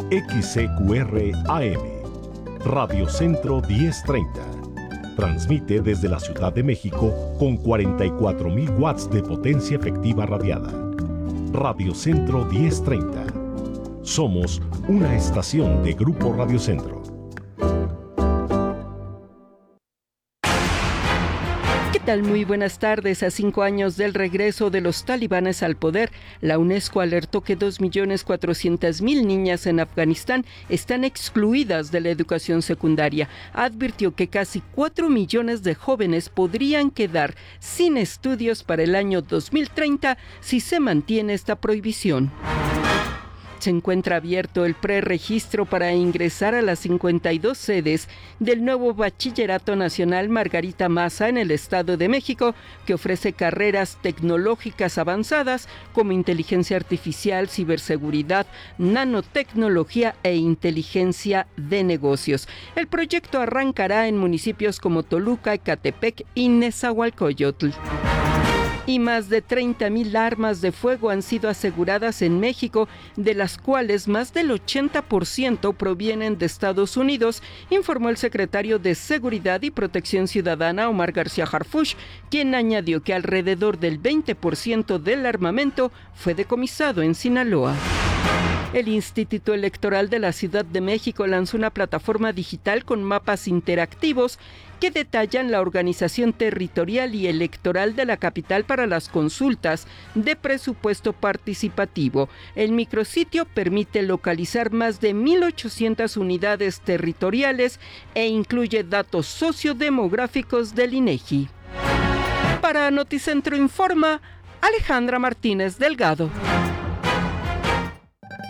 XCQR AM, Radio Centro 1030. Transmite desde la Ciudad de México con 44.000 watts de potencia efectiva radiada. Radio Centro 1030. Somos una estación de Grupo Radio Centro. Muy buenas tardes. A 5 años del regreso de los talibanes al poder, la UNESCO alertó que 2.400.000 niñas en Afganistán están excluidas de la educación secundaria. Advirtió que casi 4 millones de jóvenes podrían quedar sin estudios para el año 2030 si se mantiene esta prohibición. Se encuentra abierto el preregistro para ingresar a las 52 sedes del nuevo Bachillerato Nacional Margarita Maza en el Estado de México, que ofrece carreras tecnológicas avanzadas como inteligencia artificial, ciberseguridad, nanotecnología e inteligencia de negocios. El proyecto arrancará en municipios como Toluca, Ecatepec y Nezahualcóyotl. Y más de 30.000 armas de fuego han sido aseguradas en México, de las cuales más del 80% provienen de Estados Unidos, informó el secretario de Seguridad y Protección Ciudadana, Omar García Harfuch, quien añadió que alrededor del 20% del armamento fue decomisado en Sinaloa. El Instituto Electoral de la Ciudad de México lanzó una plataforma digital con mapas interactivos que detallan la organización territorial y electoral de la capital para las consultas de presupuesto participativo. El micrositio permite localizar más de 1.800 unidades territoriales e incluye datos sociodemográficos del INEGI. Para Noticentro Informa, Alejandra Martínez Delgado.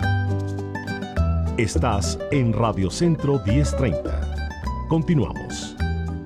Estás en Radio Centro 1030. Continuamos.